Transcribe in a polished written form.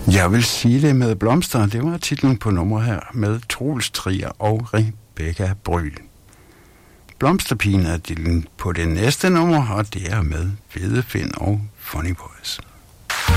Jeg vil sige det med blomster. Det var titlen på nummer her med Troels Trier og Rebecca Bryl. Blomsterpigen er titlen på det næste nummer, og det er med Hvedefind og Funny Boys.